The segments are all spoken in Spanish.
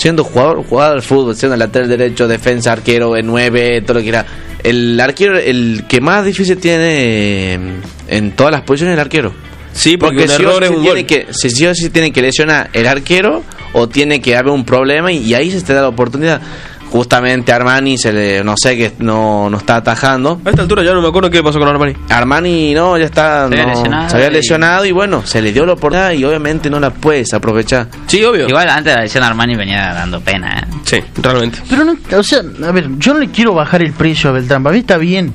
siendo jugador al fútbol, siendo lateral derecho, defensa, arquero, 9, todo lo que era. El arquero, el que más difícil tiene en todas las posiciones es el arquero. Sí, porque un error es un gol. Sí o sí tiene que lesionar el arquero o tiene que haber un problema y ahí se te da la oportunidad. Justamente Armani no sé, que no está atajando. A esta altura ya no me acuerdo qué pasó con Armani. Armani ya está, se había lesionado y bueno, se le dio la oportunidad y obviamente no la puedes aprovechar. Sí, obvio. Igual antes de la lesión Armani venía dando pena, Sí, realmente. Pero no, o sea, a ver, yo no le quiero bajar el precio a Beltrán. Para mí está bien.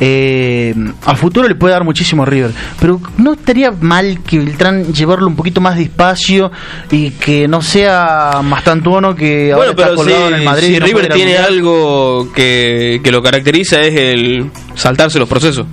A futuro le puede dar muchísimo a River, pero no estaría mal que Beltrán llevarlo un poquito más despacio y que no sea Mastantuono que ahora está colgado en el Madrid. Si River tiene algo que lo caracteriza es el saltarse los procesos.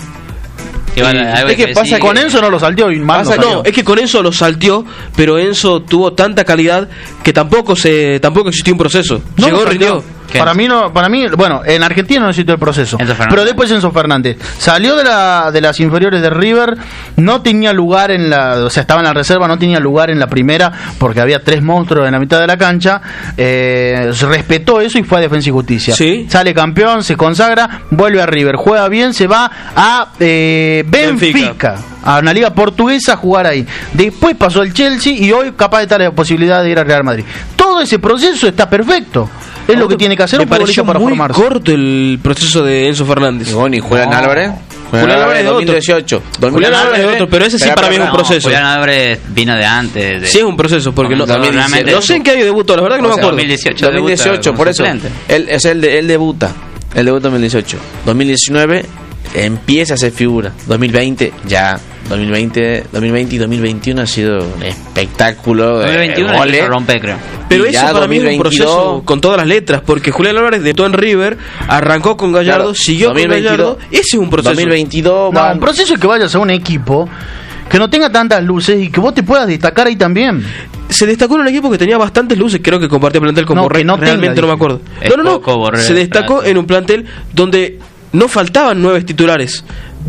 Es que pasa con Enzo no lo salteó y mal no, es que con Enzo lo salteó, pero Enzo tuvo tanta calidad que tampoco existió un proceso. Llegó, rindió. Para mí, bueno, en Argentina no necesitó el proceso, pero después Enzo Fernández salió de las inferiores de River, no tenía lugar o sea, estaba en la reserva, no tenía lugar en la primera porque había 3 monstruos en la mitad de la cancha, respetó eso y fue a Defensa y Justicia. ¿Sí? Sale campeón, se consagra, vuelve a River, juega bien, se va a Benfica, a una liga portuguesa a jugar ahí. Después pasó al Chelsea y hoy capaz de estar la posibilidad de ir al Real Madrid. Todo ese proceso está perfecto. Es lo que tiene que hacer un futbolista para formarse. Me pareció muy corto el proceso de Enzo Fernández. Y bueno, y Julián Álvarez. Julián Álvarez de 2018. Julián Álvarez de otro, pero ese sí para mí es un proceso. Julián Álvarez vino de antes. Sí es un proceso, porque no sé en qué año debutó, la verdad que no me acuerdo. 2018, por eso. Él debuta. Él debuta en 2018. 2019 empieza a hacer figura. 2020 ya. 2020 y 2021 ha sido un espectáculo. 2021 lo rompe, creo. Pero eso para mí es un proceso con todas las letras, porque Julián Álvarez debutó en River, arrancó con Gallardo, siguió 2022, con Gallardo. Ese es un proceso. 2022 un proceso es que vayas a un equipo que no tenga tantas luces y que vos te puedas destacar ahí también. Se destacó en un equipo que tenía bastantes luces, creo que compartía plantel con Borré, realmente no me acuerdo. Se destacó en un plantel donde no faltaban 9 titulares.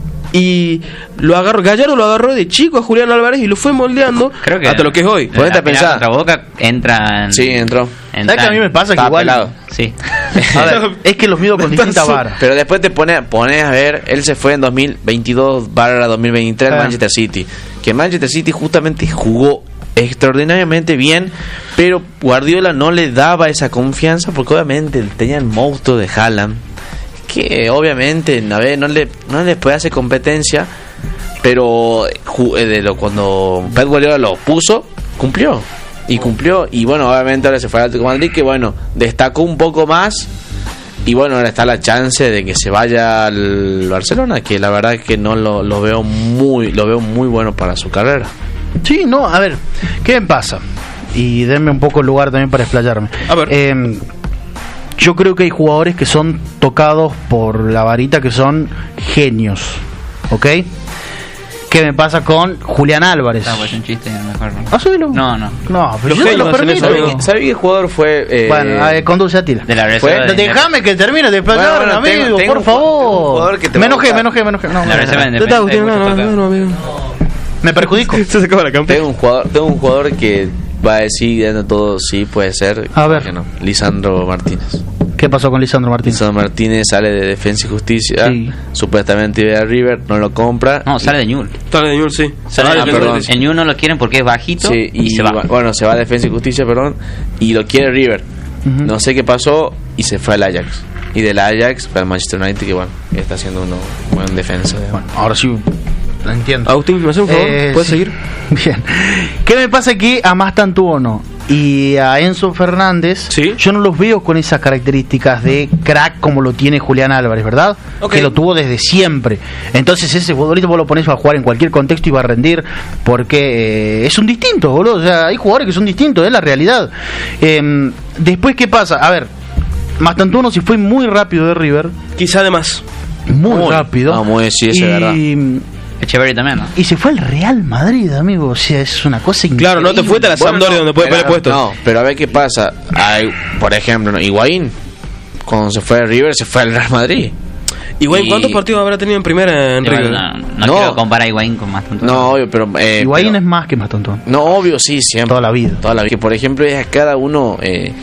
Y Gallardo lo agarró de chico a Julián Álvarez y lo fue moldeando hasta lo que es hoy. Ponete a pensar. Contra Boca entra en... Sí, entró. ¿Sabes que a mí me pasa que igual? Pelado. Sí. A ver, es que los mido con distinta vara. Pero después te pones a ver, él se fue en 2022/2023 al Manchester City. Que Manchester City justamente jugó extraordinariamente bien, pero Guardiola no le daba esa confianza porque obviamente tenía el monstruo de Haaland, que obviamente no le puede hacer competencia, pero cuando Pep Guardiola lo puso, cumplió, y bueno, obviamente ahora se fue al Atlético de Madrid, que bueno, destacó un poco más, y bueno, ahora está la chance de que se vaya al Barcelona, que la verdad es que no lo veo muy bueno para su carrera. Sí, no, a ver, ¿qué me pasa? Y denme un poco el lugar también para explayarme. A ver. Yo creo que hay jugadores que son tocados por la varita, que son genios, ¿ok? ¿Qué me pasa con Julián Álvarez? No, pues un chiste, mejor no. ¿Ah, subilo? No. No, pero yo lo permito. ¿Sabés qué jugador fue? Bueno, conduce a tira. De la reserva. Déjame que termine de explayar, amigo, por favor. Me enojé. No, la reserva de me perjudico. Se sacaba la campeona. Tengo un jugador que va a decir dando todo, sí, puede ser. A ver. No, Lisandro Martínez. ¿Qué pasó con Lisandro Martínez? Lisandro Martínez sale de Defensa y Justicia, sí. Supuestamente iba a River, no lo compra. No, sale de Newell. Sí. Perdón. El Newell no lo quieren porque es bajito, sí, y se va. Bueno, se va a Defensa y Justicia, y lo quiere River. No sé qué pasó y se fue al Ajax. Y del Ajax para el Manchester United, que bueno, está haciendo una buena defensa. Bueno, ahora sí lo entiendo. Agustín, ¿me hace un favor? ¿Puedes seguir? Bien. ¿Qué me pasa aquí a Mastantuono y a Enzo Fernández? ¿Sí? Yo no los veo con esas características de crack como lo tiene Julián Álvarez, ¿verdad? Okay. Que lo tuvo desde siempre. Entonces ese futbolista vos lo pones a jugar en cualquier contexto y va a rendir, porque es un distinto, boludo. O sea, hay jugadores que son distintos, es la realidad. Después, ¿qué pasa? A ver, Mastantuono si fue muy rápido de River. Quizá además. Muy rápido. Vamos a decir, eso es verdad. Echeverri también, ¿no? Y se fue al Real Madrid, amigo. O sea, es una cosa increíble. Claro, no te fuiste a la Sampdoria donde puede poner puestos. No, pero a ver qué pasa. Por ejemplo, Higuaín, cuando se fue a River, se fue al Real Madrid. Higuaín, ¿cuántos partidos habrá tenido en primera en River? No quiero comparar a Higuaín con Mastantuono. No, obvio, pero... Higuaín es más que Mastantuono. No, obvio, sí, siempre. Toda la vida. Que, por ejemplo, es a cada uno...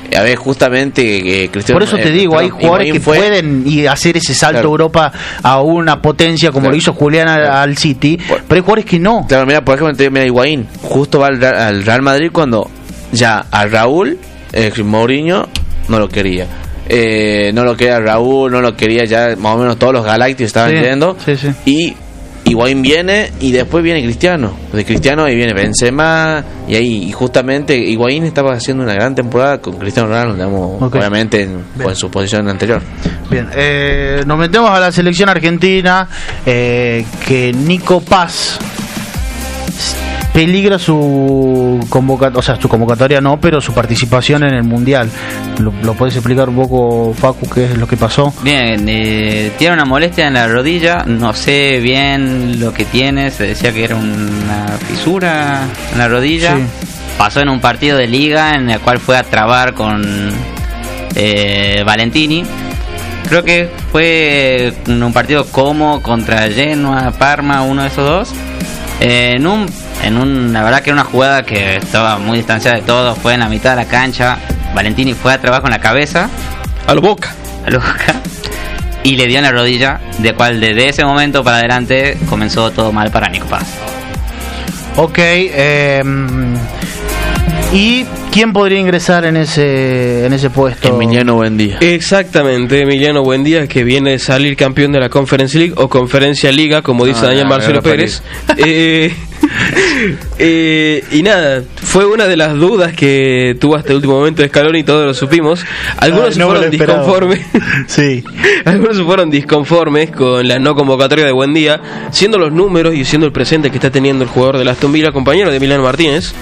A ver, justamente Cristiano. Por eso te digo, hay jugadores que pueden hacer ese salto a Europa a una potencia como lo hizo Julián al City, pero hay jugadores que no. Claro, mira, por ejemplo, mira, Higuaín justo va al Real Madrid cuando ya a Raúl, Mourinho no lo quería. No lo quería Raúl, no lo quería ya, más o menos todos los Galácticos estaban yendo. Y Higuaín viene y después viene Cristiano. De Cristiano ahí viene Benzema y justamente Higuaín estaba haciendo una gran temporada con Cristiano Ronaldo, digamos, obviamente en su posición anterior. Bien, nos metemos a la selección argentina, que Nico Paz peligra su convocatoria no, pero su participación en el Mundial. ¿Lo puedes explicar un poco, Facu, qué es lo que pasó? Bien, tiene una molestia en la rodilla, no sé bien lo que tiene, se decía que era una fisura en la rodilla. Sí. Pasó en un partido de liga en el cual fue a trabar con Valentini. Creo que fue en un partido como contra Genoa, Parma, uno de esos dos. La verdad que era una jugada que estaba muy distanciada de todo, fue en la mitad de la cancha, Valentini fue a trabajar con la cabeza a lo Boca y le dio en la rodilla, de cual desde ese momento para adelante comenzó todo mal para Nico Paz. Ok, ¿y quién podría ingresar en ese puesto? Emiliano Buendía. Exactamente, Emiliano Buendía, que viene de salir campeón de la Conference League o Conferencia Liga, como dice Daniel Marcelo Pérez. Y nada, fue una de las dudas que tuvo hasta el último momento de Scaloni, todos lo supimos. Algunos se fueron disconformes. Sí. Algunos se fueron disconformes con la no convocatoria de Buendía, siendo los números y siendo el presente que está teniendo el jugador del Aston Villa, compañero de Emiliano Martínez.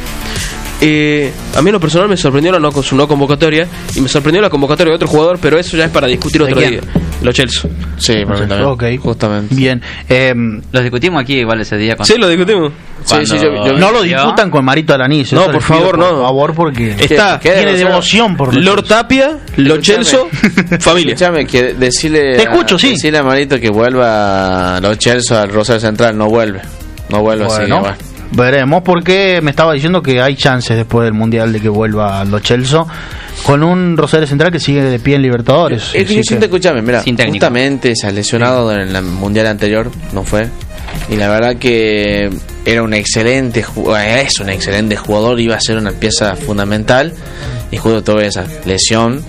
A mí en lo personal me sorprendió su no convocatoria y me sorprendió la convocatoria de otro jugador, pero eso ya es para discutir otro día. Lo Chelsea. Sí, okay. Justamente. Bien. Lo discutimos aquí igual ese día. Sí, lo discutimos. Yo no lo discutan con Marito Alaniz. No, por favor, no. Por favor, porque tiene devoción por Lord Tapia, Lo Chelsea, familia. Escúchame, que decirle a Marito que vuelva a Lo Chelsea al Rosario Central, no vuelve así. Bueno. Veremos, porque me estaba diciendo que hay chances después del Mundial de que vuelva a Lo Chelsea con un Rosario Central que sigue de pie en Libertadores. Escúchame, mira, justamente se ha lesionado en el Mundial anterior, no fue, y la verdad que era un excelente jugador, iba a ser una pieza fundamental y justo toda esa lesión,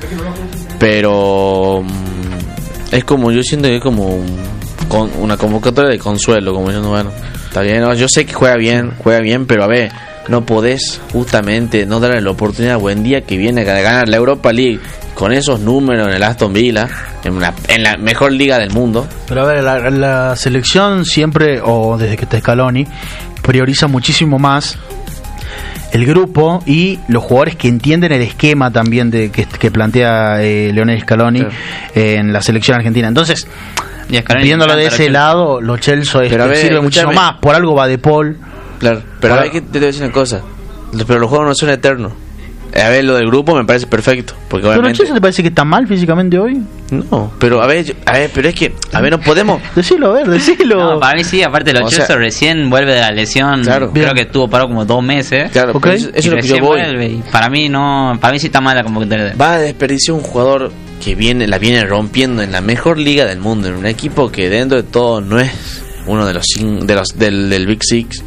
pero es como, yo siento que es como una convocatoria de consuelo, como diciendo, bueno, está bien, ¿no? Yo sé que juega bien, pero a ver, no podés justamente no darle la oportunidad a Buendía, que viene a ganar la Europa League con esos números en el Aston Villa, en la mejor liga del mundo. Pero a ver, la selección siempre, o desde que está Scaloni, prioriza muchísimo más el grupo y los jugadores que entienden el esquema también que plantea Lionel Scaloni, claro, en la selección argentina. Entonces, viéndolo de ese lado, Lo Chelsea sirve muchísimo más. Por algo va de Paul. Claro, pero a ver, que te voy a decir una cosa. Pero los juegos no son eternos. A ver, lo del grupo me parece perfecto, porque ¿pero Lo Chelsea te parece que está mal físicamente hoy? No, pero a ver, pero es que no podemos. Decilo. No, para mí sí, aparte Lo Chelsea recién vuelve de la lesión, claro, creo que estuvo parado como 2 meses. Claro, okay, eso es lo que yo voy. Y para mí sí está mal la convocatoria. Va a desperdiciar un jugador que la viene rompiendo en la mejor liga del mundo, en un equipo que dentro de todo no es uno de los del Big Six,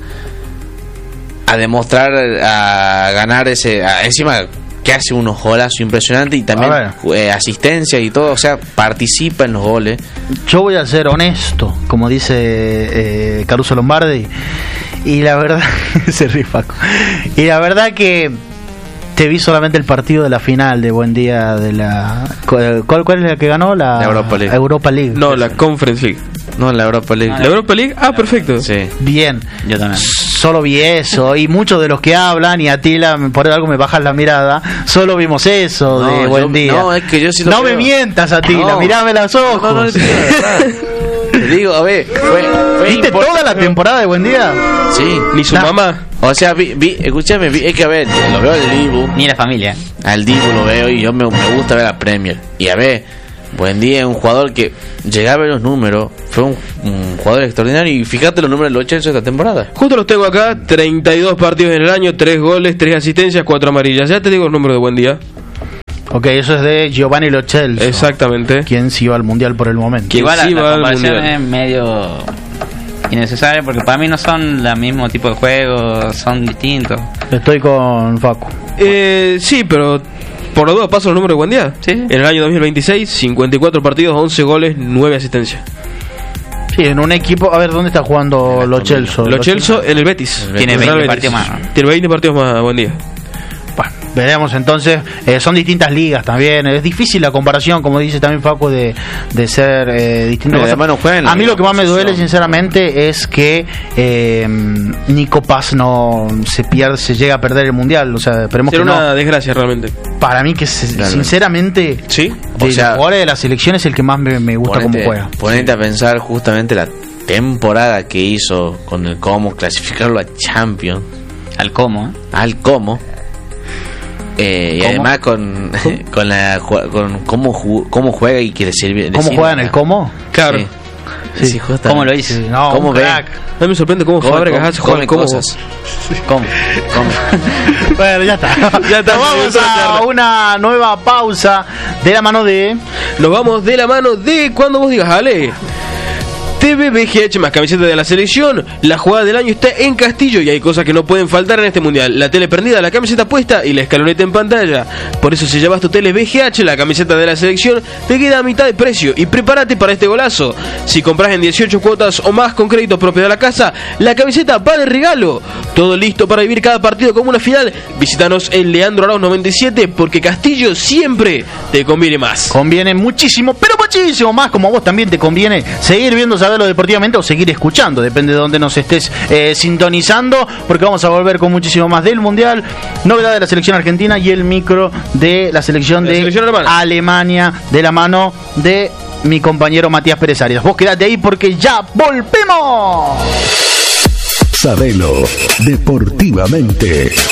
a demostrar, a ganar encima que hace unos golazos impresionantes y también asistencia y todo, o sea, participa en los goles. Yo voy a ser honesto, como dice Caruso Lombardi, y la verdad se rifaco, y la verdad que te vi solamente el partido de la final de Buendía de la ¿cuál es la que ganó? La Europa League. No, la Conference League. No, la Europa League. ¿La Europa League? Ah, perfecto. Sí. Bien. Yo también. Solo vi eso, y muchos de los que hablan, y Atila, por algo me bajas la mirada, solo vimos eso de Buendía. No, es que yo sí lo No creo. me mientas, Atila, mirame los ojos. No, te digo, a ver, fue ¿viste toda la temporada de Buendía? Sí. Ni su mamá. O sea, escúchame, es que a ver, lo veo al Dibu. Ni la familia. Al Dibu lo veo y yo me gusta ver a Premier. Y a ver, Buendía es un jugador que llegaba a ver los números, fue un jugador extraordinario. Y fíjate los números de Lo Chelsea esta temporada. Justo los tengo acá: 32 partidos en el año, 3 goles, 3 asistencias, 4 amarillas. Ya te digo el número de Buendía. Ok, eso es de Giovanni Lo Celso. Exactamente. Quien sí va al mundial por el momento. Igual la comparación es medio innecesaria porque para mí no son el mismo tipo de juegos, son distintos. Estoy con Facu. Sí, pero por lo duda paso los números de Buendía. Sí. En el año 2026, 54 partidos, 11 goles, 9 asistencias. Sí, en un equipo. A ver, ¿dónde está jugando Lo Celso? Lo Celso en el Betis. Tiene 20 partidos más. Tiene 20 partidos más, Buendía. Bueno, veremos entonces. Son distintas ligas también. Es difícil la comparación, como dice también Facu, de ser distintos. A mí lo que más me duele, sinceramente, es que Nico Paz no se llega a perder el mundial. O sea, esperemos que no. Será una desgracia realmente. Para mí, que sinceramente, ¿sí? De los jugadores de la selección es el que más me gusta cómo juega. Ponete a pensar justamente la temporada que hizo con el cómo clasificarlo a Champions. Al cómo. Al cómo. Y además con cómo juega y que le sirve. ¿Cómo juega en el cómo? Claro. Sí. Sí, ¿Cómo lo hice? Sí, no, ¿cómo ve? A mí me sorprende cómo Fábregas come cosas. ¿Cómo? Bueno, ya está. Vamos a una nueva pausa de la mano de... Nos vamos de la mano de cuando vos digas, Ale. TV VGH más camiseta de la selección. La jugada del año está en Castillo y hay cosas que no pueden faltar en este mundial: la tele prendida, la camiseta puesta y la escaloneta en pantalla. Por eso, si llevas tu tele VGH, la camiseta de la selección, te queda a mitad de precio y prepárate para este golazo. Si compras en 18 cuotas o más con crédito propio de la casa, la camiseta va de regalo. Todo listo para vivir cada partido como una final. Visítanos en Leandro Arauz 97, porque Castillo siempre te conviene más. Conviene muchísimo, pero muchísimo más, como a vos también te conviene seguir viendo Sabelo Deportivamente o seguir escuchando, depende de dónde nos estés sintonizando, porque vamos a volver con muchísimo más del mundial, novedad de la selección argentina y el micro de la selección Alemania, de la mano de mi compañero Matías Pérez Arias. Vos quedate ahí porque ya volvemos. Sabelo Deportivamente.